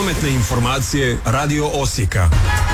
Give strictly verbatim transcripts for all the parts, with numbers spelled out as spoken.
Prometne informacije Radio Osijeka.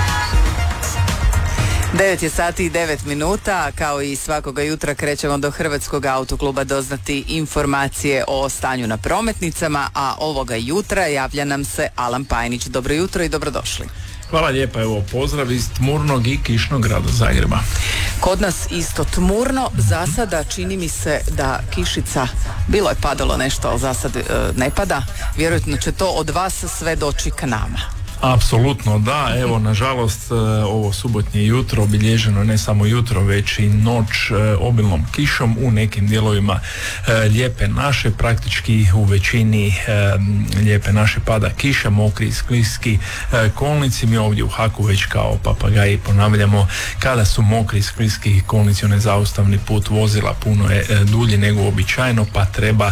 devet je sati i devet minuta, kao i svakoga jutra krećemo do Hrvatskog autokluba doznati informacije o stanju na prometnicama, a ovoga jutra javlja nam se Alan Pajnić. Dobro jutro i dobrodošli. Hvala lijepa, evo pozdrav iz tmurnog i kišnog grada Zagreba. Kod nas isto tmurno, za sada čini mi se da kišica, bilo je padalo nešto, ali za sad e, ne pada, vjerojatno će to od vas sve doći k nama. Apsolutno da, evo nažalost ovo subotnje jutro obilježeno ne samo jutro već i noć obilnom kišom u nekim dijelovima Lijepe naše, praktički u većini Lijepe naše pada kiša, mokri i skliski kolnici. Mi ovdje u Haku već kao papagaji ponavljamo, kada su mokri i skliski kolnici onaj zaustavni put vozila puno je dulji nego uobičajeno, pa treba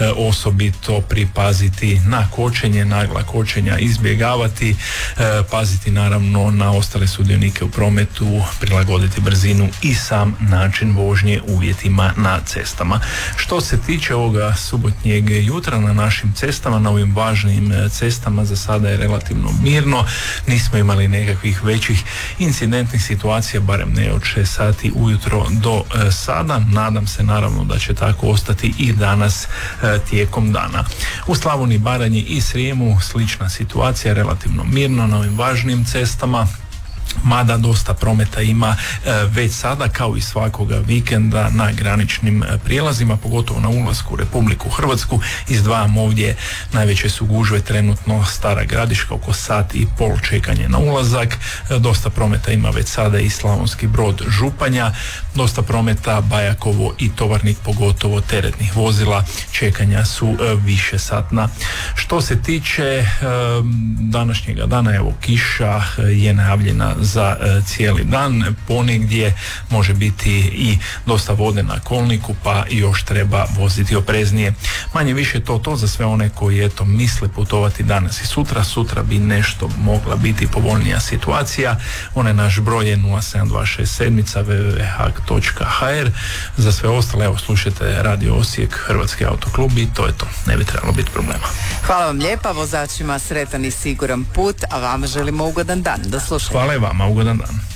osobito pripaziti na kočenje, nagla kočenja izbjegavati, paziti naravno na ostale sudionike u prometu, prilagoditi brzinu i sam način vožnje uvjetima na cestama. Što se tiče ovoga subotnjeg jutra na našim cestama, na ovim važnim cestama za sada je relativno mirno, nismo imali nekakvih većih incidentnih situacija, barem ne od šest sati ujutro do sada. Nadam se naravno da će tako ostati i danas tijekom dana. U Slavoniji, Baranji i Srijemu slična situacija, relativno mirno na ovim važnim cestama, mada dosta prometa ima e, već sada kao i svakoga vikenda na graničnim e, prijelazima, pogotovo na ulasku u Republiku Hrvatsku. Izdvajam ovdje najveće su gužve trenutno Stara Gradiška, oko sat i pol čekanje na ulazak. E, dosta prometa ima već sada i Slavonski Brod, Županja, dosta prometa Bajakovo i Tovarnik, pogotovo teretnih vozila, čekanja su e, više satna. Što se tiče e, današnjega dana, evo kiša e, je najavljena za e, cijeli dan, ponegdje može biti i dosta vode na kolniku, pa još treba voziti opreznije. Manje više to to za sve one koji eto misle putovati danas i sutra. Sutra bi nešto mogla biti povoljnija situacija. Onaj naš broj je nula sedam dva šest sedam w w w točka h a k točka h r. Za sve ostale evo slušajte Radio Osijek, Hrvatski autoklub i to je to. Ne bi trebalo biti problema. Hvala vam lijepa, vozačima sretan i siguran put, a vama želimo ugodan dan. Do slušanja. Hvala i vama, ugodan dan.